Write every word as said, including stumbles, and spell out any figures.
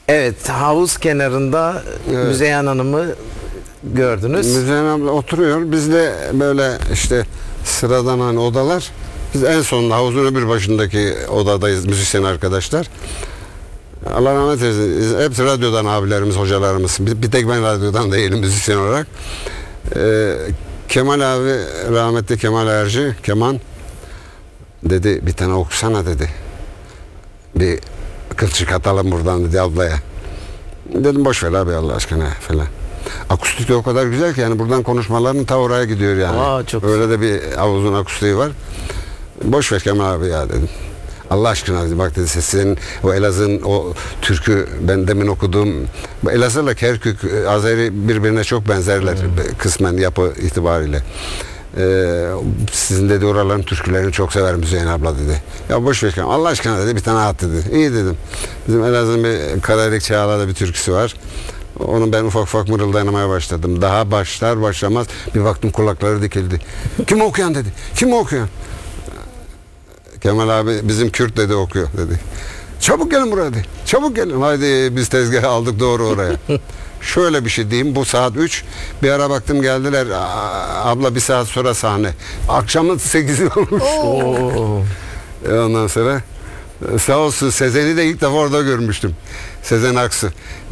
Evet, havuz kenarında Evet. Müzeyyen Hanım'ı gördünüz. Müzeyyen abla oturuyor. Biz de böyle işte sıradan hani odalar. Biz en sonunda havuzun öbür başındaki odadayız müzisyen arkadaşlar. Allah rahmet eylesin. Hep radyodan abilerimiz, hocalarımız. Bir, bir tek ben radyodan değilim müzisyen olarak. Ee, Kemal abi, rahmetli Kemal Erci, Keman dedi bir tane okusana dedi. Bir kılçık atalım buradan dedi ablaya. Dedim boş ver abi Allah aşkına falan. Akustik de o kadar güzel ki yani buradan konuşmaların ta oraya gidiyor yani. Aa, çok Öyle de bir havuzun akustiği var. Boş ver Kemal abi ya dedim. Allah aşkına dedi bak dedi senin o Elazığ'ın o türkü ben demin okuduğum Elazığ'la Kerkük, Azeri birbirine çok benzerler hmm. kısmen yapı itibariyle. Ee, sizin dedi oraların türkülerini çok severim Müzeyyen abla dedi. Ya boş ver Allah aşkına dedi bir tane at dedi. İyi dedim. Bizim Elazığ'ın bir Kararik Çağla'da bir türküsü var. Onu ben ufak ufak mırıldanmaya başladım. Daha başlar başlamaz bir baktım kulakları dikildi. Kim okuyan dedi. Kim okuyan? Kemal abi bizim Kürt dedi okuyor dedi. Çabuk gelin buraya dedi. Çabuk gelin. Haydi biz tezgahı aldık doğru oraya. Şöyle bir şey diyeyim bu saat üç bir ara baktım geldiler abla bir saat sonra sahne. Akşamın sekizi olmuş. e ondan sonra sağ olsun Sezen'i de ilk defa orada görmüştüm. Sezen Aksu.